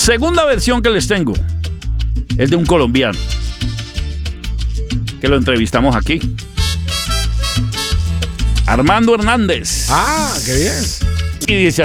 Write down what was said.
Segunda versión que les tengo es de un colombiano que lo entrevistamos aquí. Armando Hernández. Ah, qué bien. Y dice